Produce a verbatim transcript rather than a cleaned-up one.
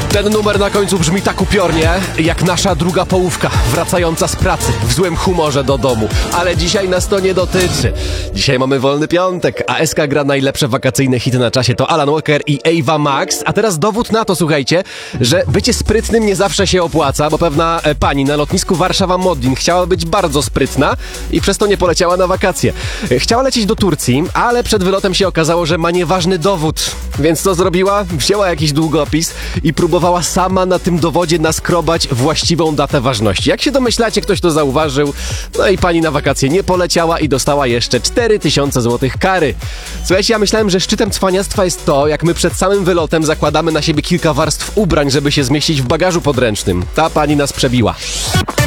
Ten numer na końcu brzmi tak upiornie, jak nasza druga połówka, wracająca z pracy, w złym humorze do domu. Ale dzisiaj nas to nie dotyczy. Dzisiaj mamy wolny piątek, a S K gra najlepsze wakacyjne hity na czasie. To Alan Walker i Ava Max. A teraz dowód na to, słuchajcie, że bycie sprytnym nie zawsze się opłaca, bo pewna e, pani na lotnisku Warszawa-Modlin chciała być bardzo sprytna i przez to nie poleciała na wakacje. E, Chciała lecieć do Turcji, ale przed wylotem się okazało, że ma nieważny dowód. Więc co zrobiła? Wzięła jakiś długopis i próbowała sama na tym dowodzie naskrobać właściwą datę ważności. Jak się domyślacie, ktoś to zauważył, no i pani na wakacje nie poleciała i dostała jeszcze cztery tysiące złotych kary. Słuchajcie, ja myślałem, że szczytem cwaniactwa jest to, jak my przed samym wylotem zakładamy na siebie kilka warstw ubrań, żeby się zmieścić w bagażu podręcznym. Ta pani nas przebiła.